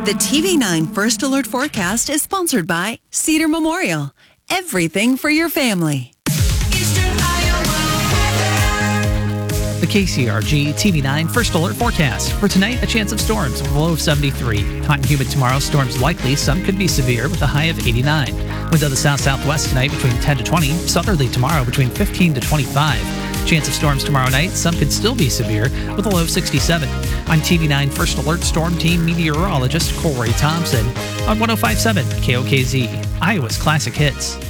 The TV9 First Alert forecast is sponsored by Cedar Memorial. Everything for your family. The KCRG TV9 First Alert forecast. For tonight, a chance of storms with a low of 73. Hot and humid tomorrow, storms likely. Some could be severe with a high of 89. Winds of the south-southwest tonight between 10 to 20. Southerly tomorrow between 15 to 25. Chance of storms tomorrow night. Some could still be severe with a low of 67. I'm TV9 First Alert Storm Team meteorologist Corey Thompson on 105.7 KOKZ, Iowa's Classic Hits.